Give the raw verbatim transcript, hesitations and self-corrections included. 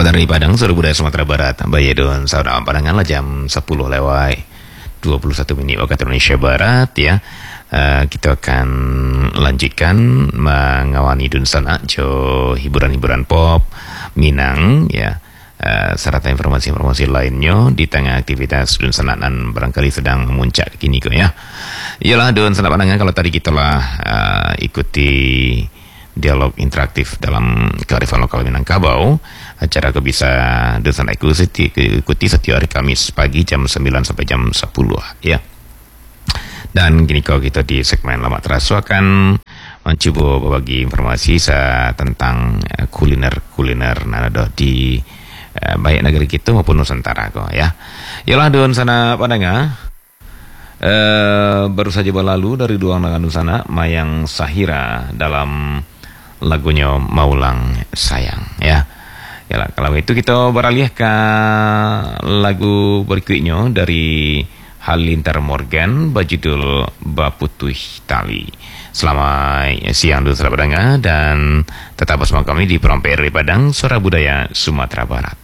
Selamat dari Padang, Suara Budaya Sumatera Barat. Bayedon, saudara pandangan lah jam sepuluh lewat dua puluh satu menit waktu Indonesia Barat ya. Uh, kita akan lanjutkan mengawani dun sana jo hiburan-hiburan pop Minang ya. Uh, serta informasi-informasi lainnya di tengah aktivitas dun sana dan barangkali sedang memuncak kini kok ya. Iyalah dun sana pandangan, kalau tadi kita lah uh, ikuti dialog interaktif dalam kearifan lokal Minangkabau. Acara kau bisa dosen ikuti, ikuti setiap hari Kamis pagi jam sembilan sampai jam sepuluh ya. Dan kini kau kita di segmen Lama Terasu akan mencoba berbagi informasi tentang kuliner-kuliner nada di eh, baik negeri kita maupun Nusantara kau ya. Yalah don sana pandangan. Eh, baru saja berlalu dari dua orang sana Mayang Sahira dalam lagunya Maulang Sayang ya. Ya, kalau itu kita beralih ke lagu berikutnya dari Halilintar Morgan berjudul Baputuh Tali. Selamat siang dulu sahabat pendengar, dan tetap bersama kami di Program P R R Padang, Suara Budaya Sumatera Barat.